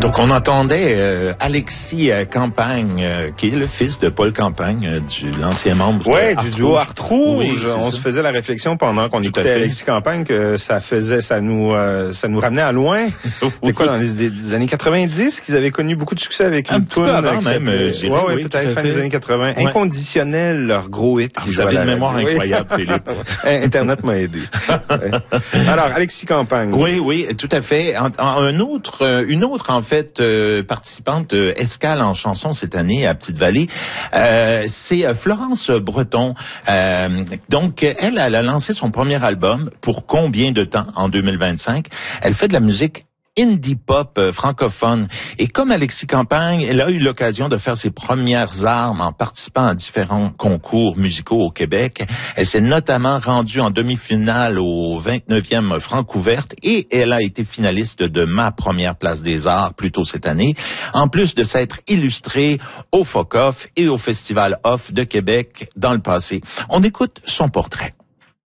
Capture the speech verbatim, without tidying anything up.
Donc, on entendait euh, Alexis euh, Campagne, euh, qui est le fils de Paul Campagne, euh, du l'ancien membre ouais, de du duo Art Rouge. Oui, on ça. se faisait la réflexion pendant qu'on écoutait Alexis Campagne que ça faisait, ça nous, euh, ça nous ramenait à loin. Oui. C'est quoi dans les, les années quatre-vingt-dix qu'ils avaient connu beaucoup de succès avec un une petit peu avant même, euh, je dirais, ouais, ouais, oui, peut-être fin des années quatre-vingts. Ouais. Inconditionnel, leur gros hit. Ah, vous avez une mémoire radio. incroyable, oui. Philippe. Internet m'a aidé. Ouais. Alors, Alexis Campagne. Oui, oui, tout à fait. En, en, un autre, euh, une autre en fait euh, participante euh, escale en chanson cette année à Petite-Vallée, euh, c'est euh, Florence Breton. Euh, donc, elle, elle a lancé son premier album pour combien de temps en deux mille vingt-cinq? Elle fait de la musique indie pop euh, francophone. Et comme Alexis Campagne, elle a eu l'occasion de faire ses premières armes en participant à différents concours musicaux au Québec. Elle s'est notamment rendue en demi-finale au vingt-neuvième Francouverte et elle a été finaliste de ma première place des arts plus tôt cette année. En plus de s'être illustrée au F O C Off et au Festival Off de Québec dans le passé. On écoute son portrait.